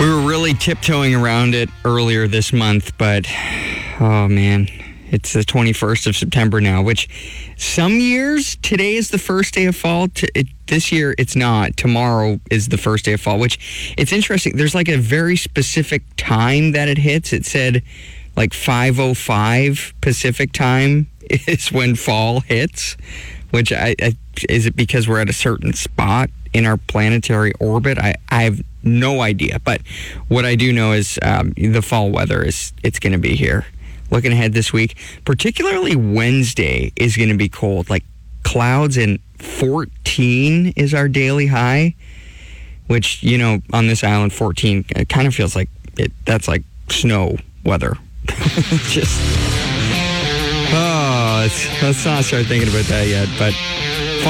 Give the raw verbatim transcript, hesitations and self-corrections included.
We were really tiptoeing around it earlier this month, but oh man, it's the twenty-first of September now, which some years, today is the first day of fall. T- it, this year, it's not. Tomorrow is the first day of fall, which it's interesting. There's like a very specific time that it hits. It said like five oh five Pacific time is when fall hits, which I, I is it because we're at a certain spot in our planetary orbit? I, I have no idea. But what I do know is um, the fall weather is it's going to be here. Looking ahead this week, particularly Wednesday is going to be cold. Like clouds and fourteen is our daily high, which, you know, on this island, fourteen it kind of feels like it. That's like snow weather. Just, oh, let's, let's not start thinking about that yet. But